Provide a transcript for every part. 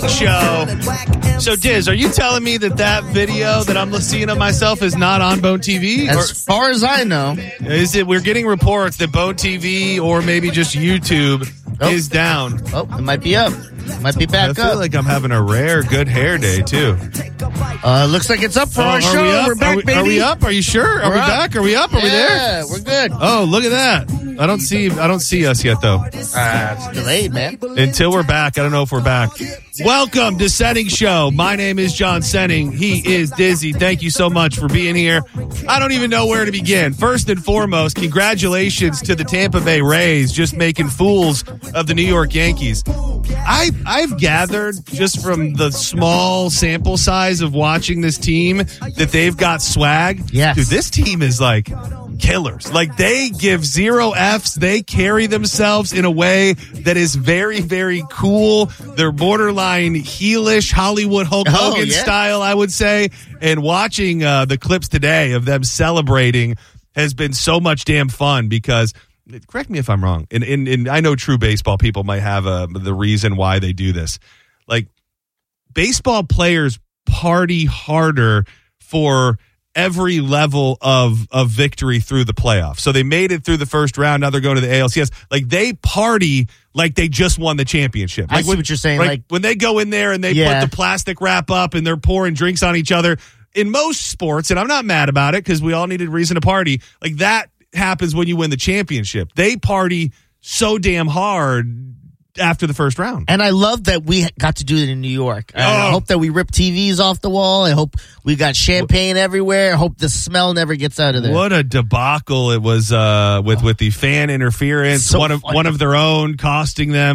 Show. So, Diz, are you telling me that video that I'm seeing of myself is not on Bone TV? As far as I know. Is it? We're getting reports that Bone TV or maybe just YouTube is down. Oh, it might be up. It might be back up. I feel like I'm having a rare good hair day, too. Looks like it's up for our show. We're back, baby. Are we up? Are you sure? Are we back? Are we up? Are we there? Yeah, we're good. Oh, look at that. I don't see us yet, though. It's delayed, man. Until we're back, I don't know if we're back. Welcome to Senning Show. My name is John Senning. He is Dizzy. Thank you so much for being here. I don't even know where to begin. First and foremost, congratulations to the Tampa Bay Rays just making fools of the New York Yankees. I've gathered just from the small sample size of watching this team that they've got swag. Yes. Dude, this team is like killers. Like, they give 0 Fs. They carry themselves in a way that is very, very cool. They're borderline heelish, Hollywood Hulk Hogan style, I would say. And watching the clips today of them celebrating has been so much damn fun because, correct me if I'm wrong, and I know true baseball people might have the reason why they do this. Like, baseball players party harder for every level of victory through the playoffs. So they made it through the first round. Now they're going to the ALCS. Like, they party like they just won the championship. Like, I see what you're saying. Like when they go in there and they put the plastic wrap up and they're pouring drinks on each other. In most sports, and I'm not mad about it because we all needed reason to party, like that happens when you win the championship. They party so damn hard after the first round. And I love that we got to do it in New York. I hope that we rip TVs off the wall. I hope we got champagne everywhere. I hope the smell never gets out of there. What a debacle it was with the fan interference. So one of their own costing them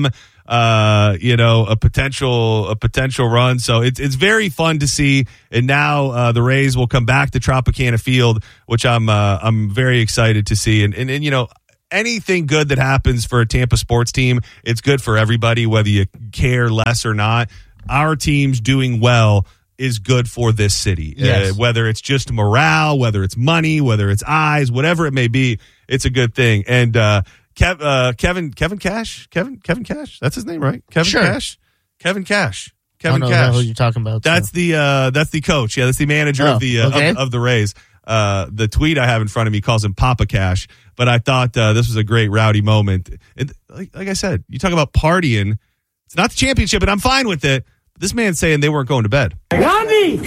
a potential run. So it's very fun to see. And now the Rays will come back to Tropicana Field, which I'm very excited to see. And you know, anything good that happens for a Tampa sports team, it's good for everybody, whether you care less or not. Our team's doing well is good for this city. Yes. Whether it's just morale, whether it's money, whether it's eyes, whatever it may be, it's a good thing. And Kevin Cash? Kevin Cash? That's his name, right? Kevin Cash? Kevin Cash. Kevin Cash. I don't know who you're talking about. That's the coach. Yeah, that's the manager of the Rays. The tweet I have in front of me calls him Papa Cash, but I thought this was a great rowdy moment. Like I said, you talk about partying. It's not the championship, and I'm fine with it. This man's saying they weren't going to bed. Gandhi! We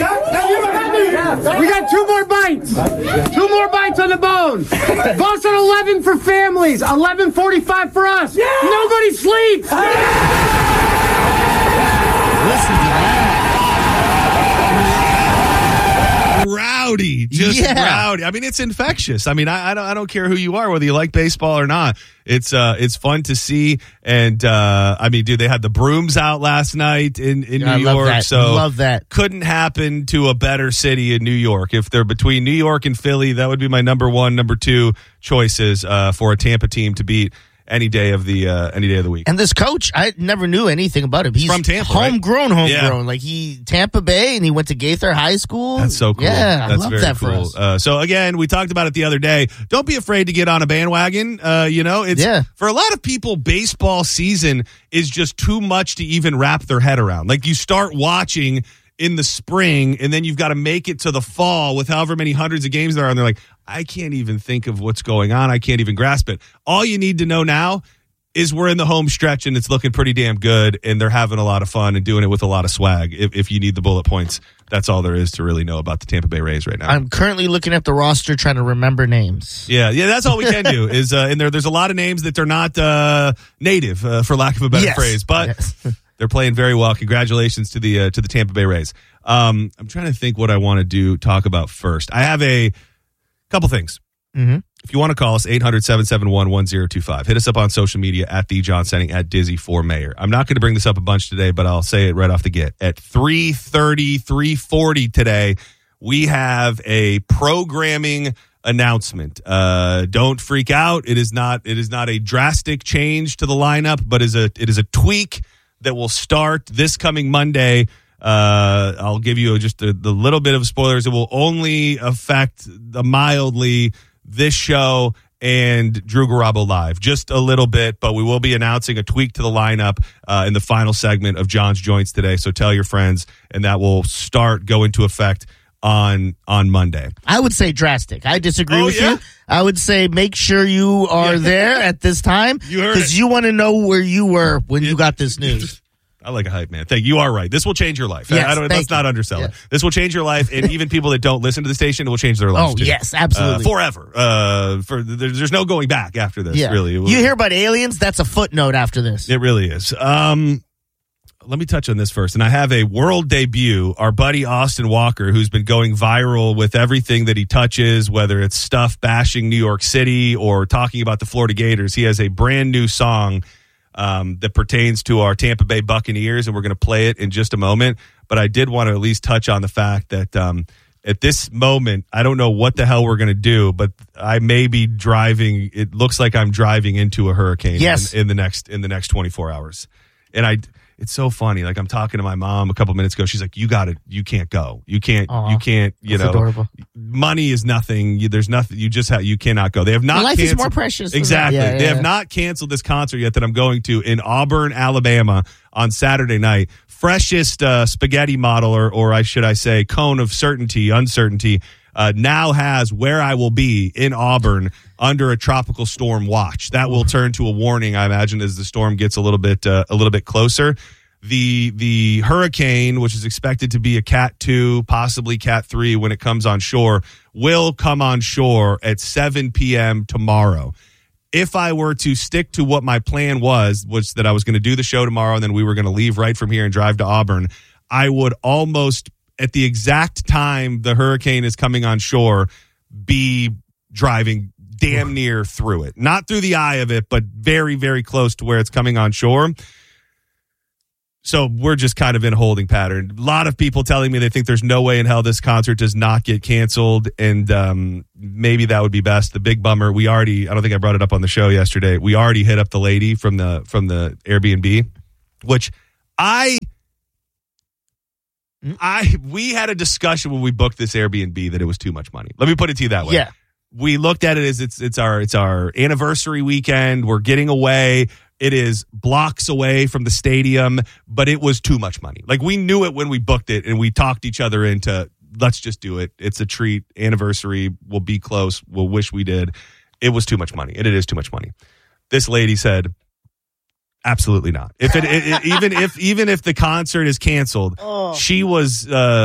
got 2 more bites. 2 more bites on the bone. Boston 11 for families. 11:45 for us. Yeah. Nobody sleeps. Listen to that. Rowdy, just rowdy. I mean, it's infectious. I mean, I don't care who you are, whether you like baseball or not. It's fun to see. And I mean, dude, they had the brooms out last night in New York. So love that. Couldn't happen to a better city in New York. If they're between New York and Philly, that would be my number 1, number 2 choices for a Tampa team to beat any day of the week. And this coach, I never knew anything about him. He's from Tampa, homegrown. Right? Yeah. Like Tampa Bay, and he went to Gaither High School. That's so cool. Yeah, that's I love very that cool. for us. So again, we talked about it the other day. Don't be afraid to get on a bandwagon. For a lot of people, baseball season is just too much to even wrap their head around. Like, you start watching in the spring, and then you've got to make it to the fall with however many hundreds of games there are, and they're like, I can't even think of what's going on. I can't even grasp it. All you need to know now is we're in the home stretch, and it's looking pretty damn good, and they're having a lot of fun and doing it with a lot of swag. If you need the bullet points, that's all there is to really know about the Tampa Bay Rays right now. I'm currently looking at the roster trying to remember names. Yeah, that's all we can do is in there's a lot of names that they're not native, for lack of a better phrase, but they're playing very well. Congratulations to the Tampa Bay Rays. I'm trying to think what I want to talk about first. I have a couple things. Mm-hmm. If you want to call us, 800-771-1025. Hit us up on social media at The John Senning, at Dizzy for Mayor. I'm not going to bring this up a bunch today, but I'll say it right off the get. At 3:40 today, we have a programming announcement. Don't freak out. It is not a drastic change to the lineup, but it is a tweak that will start this coming Monday. I'll give you just the little bit of spoilers. It will only affect mildly this show and Drew Garabo live. Just a little bit, but we will be announcing a tweak to the lineup in the final segment of John's Joints today. So tell your friends, and that will go into effect on Monday. I would say drastic. I disagree with you. I would say make sure you are there at this time because you want to know where you were when you got this news. I like a hype man. Thank you. You are right. This will change your life. Yes, let's not undersell it. This will change your life, and even people that don't listen to the station, it will change their lives too. Yes, absolutely. Forever. There's no going back after this, really. You hear about aliens? That's a footnote after this. It really is. Let me touch on this first. And I have a world debut. Our buddy Austin Walker, who's been going viral with everything that he touches, whether it's stuff bashing New York City or talking about the Florida Gators. He has a brand new song that pertains to our Tampa Bay Buccaneers, and we're going to play it in just a moment. But I did want to at least touch on the fact that at this moment, I don't know what the hell we're going to do, but I may be driving. It looks like I'm driving into a hurricane in the next 24 hours. And it's so funny. Like, I'm talking to my mom a couple minutes ago. She's like, you can't go. You can't, That's adorable. Money is nothing. There's nothing. You cannot go. They have not Your life canceled. is more precious. Exactly. They have not canceled this concert yet that I'm going to in Auburn, Alabama on Saturday night. Freshest spaghetti model, or should I say cone of uncertainty, now has where I will be in Auburn under a tropical storm watch. That will turn to a warning, I imagine, as the storm gets a little bit closer. The hurricane, which is expected to be a Cat 2, possibly Cat 3 when it comes on shore, will come on shore at 7 p.m. tomorrow. If I were to stick to what my plan was that I was going to do the show tomorrow and then we were going to leave right from here and drive to Auburn, I would almost, at the exact time the hurricane is coming on shore, be driving damn near through it. Not through the eye of it, but very, very close to where it's coming on shore. So we're just kind of in a holding pattern. A lot of people telling me they think there's no way in hell this concert does not get canceled, and maybe that would be best. The big bummer, I don't think I brought it up on the show yesterday, we already hit up the lady from the Airbnb, which we had a discussion when we booked this Airbnb that it was too much money. Let me put it to you that way. Yeah. We looked at it as it's our anniversary weekend. We're getting away. It is blocks away from the stadium, but it was too much money. Like, we knew it when we booked it, and we talked each other into, let's just do it. It's a treat. Anniversary. We'll be close. We'll wish we did. It was too much money, and it is too much money. This lady said, absolutely not. Even if the concert is canceled, she was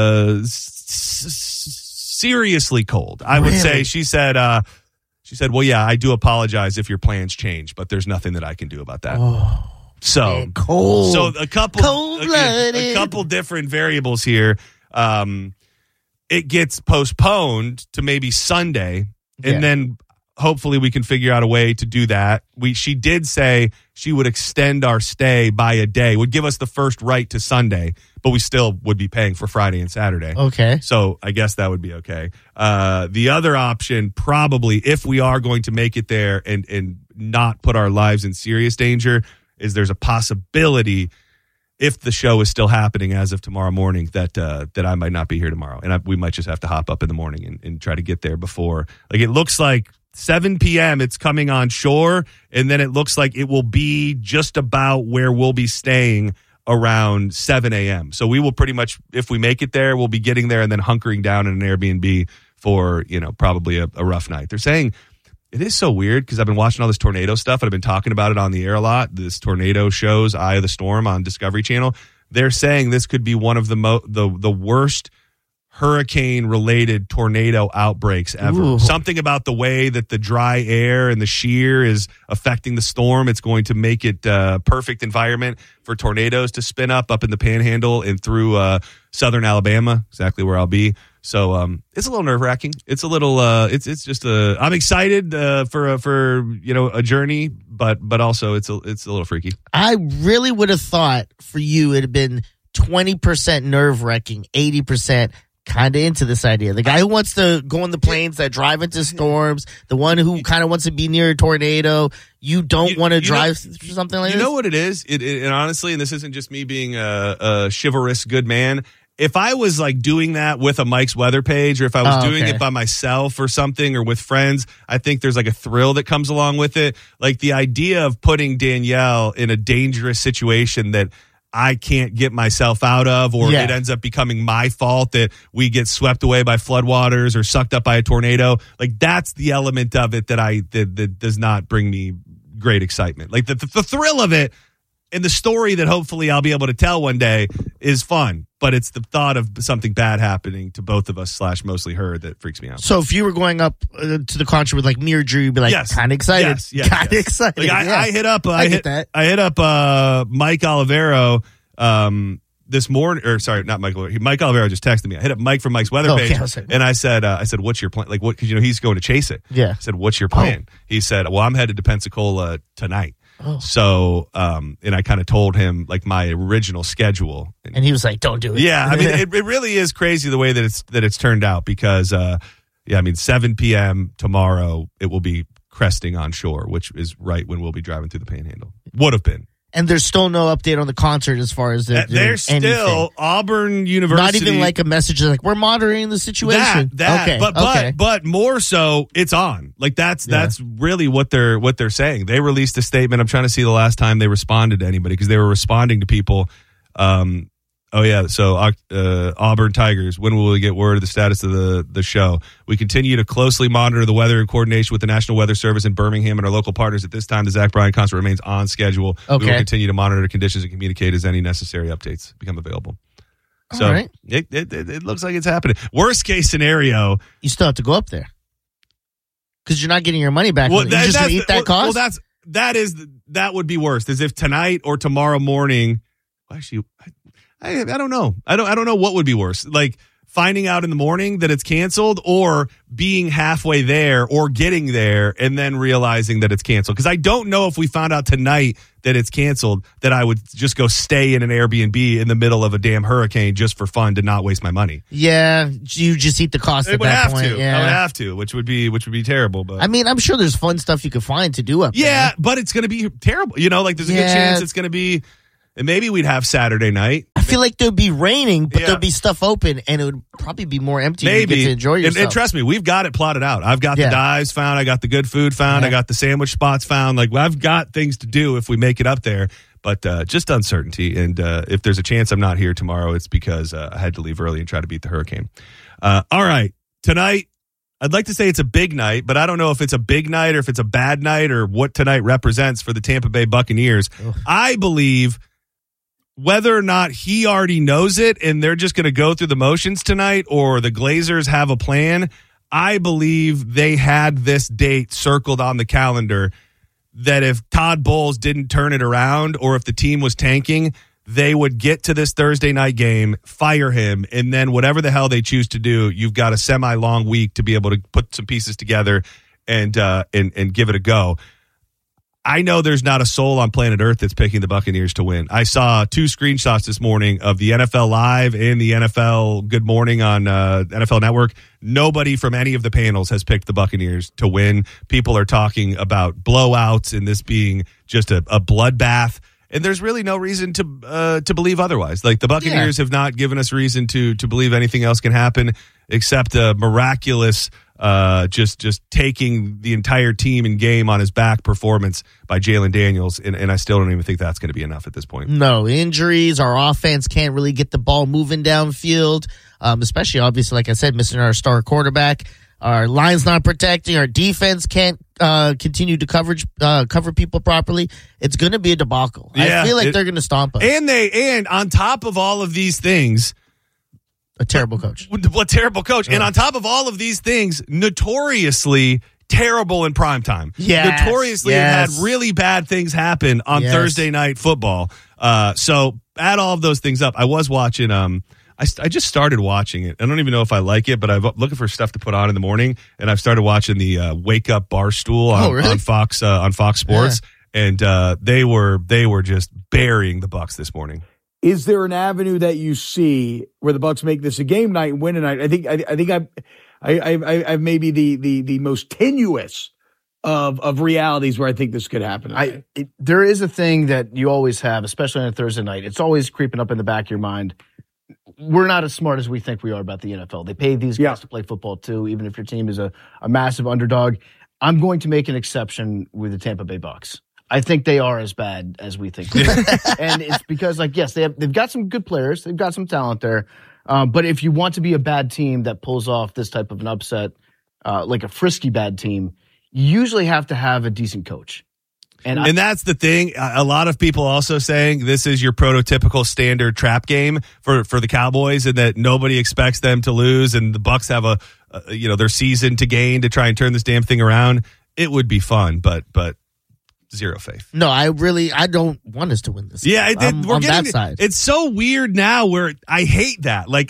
seriously cold. I would say. She said, well, yeah, I do apologize if your plans change, but there's nothing that I can do about that. So cold. So a couple different variables here. It gets postponed to maybe Sunday, and then hopefully we can figure out a way to do that. She did say she would extend our stay by a day, would give us the first right to Sunday, but we still would be paying for Friday and Saturday. Okay. So I guess that would be okay. The other option, probably, if we are going to make it there and not put our lives in serious danger, is there's a possibility, if the show is still happening as of tomorrow morning, that I might not be here tomorrow. And we might just have to hop up in the morning and try to get there before. Like, it looks like 7 p.m. it's coming on shore, and then it looks like it will be just about where we'll be staying around 7 a.m. So we will pretty much, if we make it there, we'll be getting there and then hunkering down in an Airbnb for, probably a rough night. They're saying it is so weird because I've been watching all this tornado stuff and I've been talking about it on the air a lot. This tornado shows, Eye of the Storm on Discovery Channel. They're saying this could be one of the worst hurricane-related tornado outbreaks ever. Ooh. Something about the way that the dry air and the shear is affecting the storm. It's going to make it a perfect environment for tornadoes to spin up in the Panhandle and through southern Alabama, exactly where I'll be. So it's a little nerve-wracking. It's a little. It's just a. I'm excited for a journey, but also it's a little freaky. I really would have thought for you it'd have been 20% nerve-wracking, 80% kind of into this idea. The guy who wants to go on the planes that drive into storms, the one who kind of wants to be near a tornado. You don't want to drive through something like this? You know what it is? It honestly, and this isn't just me being a chivalrous good man, if I was like doing that with a Mike's Weather page, or if I was doing it by myself or something, or with friends, I think there's like a thrill that comes along with it. Like the idea of putting Danielle in a dangerous situation that I can't get myself out of, or it ends up becoming my fault that we get swept away by floodwaters or sucked up by a tornado. Like that's the element of it that does not bring me great excitement. Like the thrill of it and the story that hopefully I'll be able to tell one day is fun, but it's the thought of something bad happening to both of us / mostly her that freaks me out. So if you were going up to the concert with like me or Drew, you'd be like, kind of excited. Kind of excited. Like I hit up, I hit up Mike Olivero this morning, or sorry, not Mike Olivero. Mike Olivero just texted me. I hit up Mike from Mike's Weather page, and I said, what's your plan? Like what? Because he's going to chase it. Yeah. I said, what's your plan? He said, well, I'm headed to Pensacola tonight. Oh. So, and I kind of told him like my original schedule, and he was like, "Don't do it." Yeah, I mean, it really is crazy the way that it's turned out because, 7 p.m. tomorrow it will be cresting on shore, which is right when we'll be driving through the Panhandle. Would have been. And there's still no update on the concert as far as there's still Auburn University. Not even like a message like we're monitoring the situation. But more so, it's on. Like that's really what they're saying. They released a statement. I'm trying to see the last time they responded to anybody because they were responding to people. So Auburn Tigers, when will we get word of the status of the show? We continue to closely monitor the weather in coordination with the National Weather Service in Birmingham and our local partners. At this time, the Zach Bryan concert remains on schedule. Okay. We will continue to monitor conditions and communicate as any necessary updates become available. So right. It looks like it's happening. Worst case scenario, you still have to go up there because you're not getting your money back. Well, you're just going to eat that cost? Well, that would be worst, as if tonight or tomorrow morning, actually, I don't know. I don't know what would be worse. Like finding out in the morning that it's canceled or being halfway there or getting there and then realizing that it's canceled. Because I don't know if we found out tonight that it's canceled that I would just go stay in an Airbnb in the middle of a damn hurricane just for fun to not waste my money. Yeah, you just eat the cost at that point. Yeah. I would have to, which would be terrible. But I mean, I'm sure there's fun stuff you could find to do up there. Yeah, but it's going to be terrible. Like there's a good chance it's going to be. And maybe we'd have Saturday night. I feel like there'd be raining, but there'd be stuff open, and it would probably be more empty. Maybe. You get to enjoy yourself. And trust me, we've got it plotted out. I've got the dives found. I got the good food found. I got the sandwich spots found. Like, I've got things to do if we make it up there. But just uncertainty. And if there's a chance I'm not here tomorrow, it's because I had to leave early and try to beat the hurricane. All right. Tonight, I'd like to say it's a big night, but I don't know if it's a big night or if it's a bad night or what tonight represents for the Tampa Bay Buccaneers. Ugh. I believe whether or not he already knows it and they're just going to go through the motions tonight or the Glazers have a plan, I believe they had this date circled on the calendar that if Todd Bowles didn't turn it around or if the team was tanking, they would get to this Thursday night game, fire him, and then whatever the hell they choose to do, you've got a semi-long week to be able to put some pieces together and give it a go. I know there's not a soul on planet Earth that's picking the Buccaneers to win. I saw 2 screenshots this morning of the NFL Live and the NFL Good Morning on NFL Network. Nobody from any of the panels has picked the Buccaneers to win. People are talking about blowouts and this being just a bloodbath. And there's really no reason to believe otherwise. Like the Buccaneers have not given us reason to believe anything else can happen except a miraculous just taking the entire team and game on his back performance by Jalen Daniels, and I still don't even think that's going to be enough at this point. No, injuries, our offense can't really get the ball moving downfield, especially, obviously, like I said, missing our star quarterback. Our line's not protecting. Our defense can't continue to cover people properly. It's going to be a debacle. Yeah, I feel like they're going to stomp us. And on top of all of these things, a terrible coach. A terrible coach. And on top of all of these things, notoriously terrible in primetime. Yes. Notoriously had really bad things happen on Thursday night football. So add all of those things up. I was watching, I just started watching it. I don't even know if I like it, but I'm looking for stuff to put on in the morning. And I've started watching the Wake Up Barstool on Fox Sports. Yeah. And they were just burying the Bucs this morning. Is there an avenue that you see where the Bucs make this a game night and win a night? I think I've maybe the most tenuous of realities where I think this could happen. There is a thing that you always have, especially on a Thursday night. It's always creeping up in the back of your mind. we're not as smart as we think we are about the NFL. They pay these guys to play football too, even if your team is a massive underdog. I'm going to make an exception with the Tampa Bay Bucks. I think they are as bad as we think. And it's because, yes, they've got some good players. They've got some talent there. But if you want to be a bad team that pulls off this type of an upset, like a frisky bad team, you usually have to have a decent coach. And that's the thing. A lot of people also saying this is your prototypical standard trap game for the Cowboys, and that nobody expects them to lose, and the Bucks have their season to gain to try and turn this damn thing around. It would be fun, but zero faith. No, I don't want us to win this. Yeah, we're on that side. It's so weird now where I hate that. Like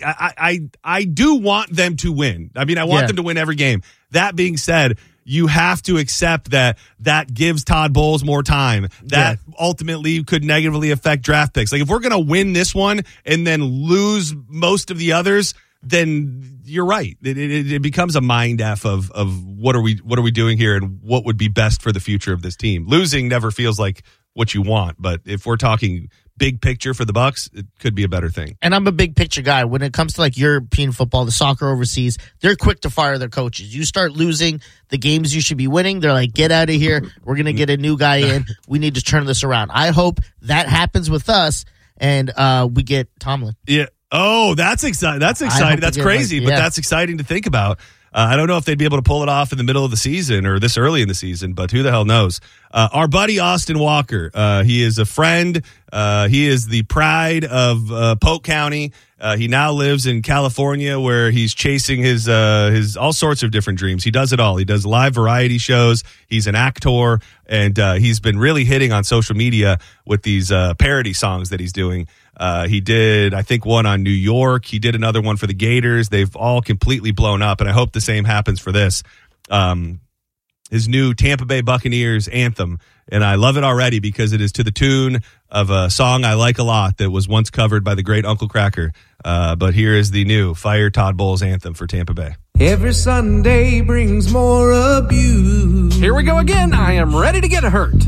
I do want them to win. I mean, I want them to win every game. That being said, you have to accept that gives Todd Bowles more time. That ultimately could negatively affect draft picks. Like if we're going to win this one and then lose most of the others, then you're right. It becomes a mind F of what are we doing here and what would be best for the future of this team. Losing never feels like what you want, but if we're talking big picture for the Bucks, it could be a better thing. And I'm a big picture guy. When it comes to European football, the soccer overseas, they're quick to fire their coaches. You start losing the games you should be winning, they're like, get out of here. We're going to get a new guy in. We need to turn this around. I hope that happens with us and we get Tomlin. Yeah. Oh, that's exciting. That's exciting. That's crazy, but that's exciting to think about. I don't know if they'd be able to pull it off in the middle of the season or this early in the season, but who the hell knows? Our buddy Austin Walker, he is a friend. He is the pride of Polk County. He now lives in California, where he's chasing his all sorts of different dreams. He does it all. He does live variety shows. He's an actor, and he's been really hitting on social media with these parody songs that he's doing. He did, I think, one on New York. He did another one for the Gators. They've all completely blown up, and I hope the same happens for this. His new Tampa Bay Buccaneers anthem, and I love it already because it is to the tune of a song I like a lot that was once covered by the great Uncle Kracker. But here is the new Fire Todd Bowles anthem for Tampa Bay. Every Sunday brings more abuse. Here we go again. I am ready to get hurt.